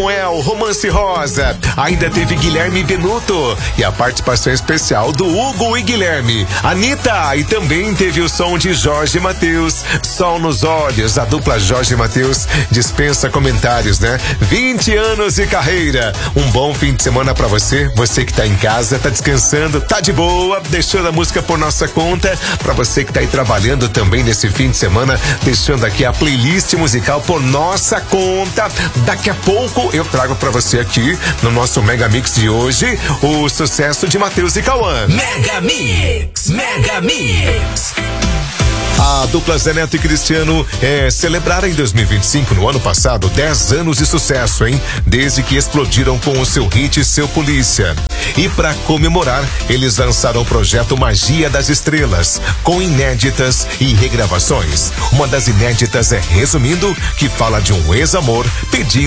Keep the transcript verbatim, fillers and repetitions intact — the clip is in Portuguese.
Samuel, Romance Rosa. Ainda teve Guilherme Benuto e a participação especial do Hugo e Guilherme. Anitta, e também teve o som de Jorge Mateus, Sol nos Olhos. A dupla Jorge Mateus dispensa comentários, né? vinte anos de carreira. Um bom fim de semana pra você. Você que tá em casa, tá descansando, tá de boa, deixando a música por nossa conta. Pra você que tá aí trabalhando também nesse fim de semana, deixando aqui a playlist musical por nossa conta. Daqui a pouco eu trago pra você aqui no nosso Mega Mix de hoje o sucesso de Mateus e Cauã. Mega Mix, Mega Mix. A dupla Zé Neto e Cristiano é, celebraram em dois mil e vinte e cinco, no ano passado, dez anos de sucesso, hein? Desde que explodiram com o seu hit Seu Polícia. E para comemorar, eles lançaram o projeto Magia das Estrelas, com inéditas e regravações. Uma das inéditas é Resumindo, que fala de um ex-amor pedindo